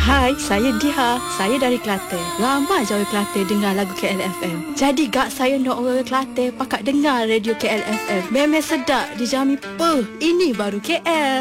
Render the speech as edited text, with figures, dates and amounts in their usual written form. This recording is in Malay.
Hai, saya Diha. Saya dari Kelantan. Ramai je orang Kelantan dengar lagu KLFM. Jadi gak saya nak orang Kelantan pakat dengar radio KLFM. Memang sedap dijamin. Ini baru KL.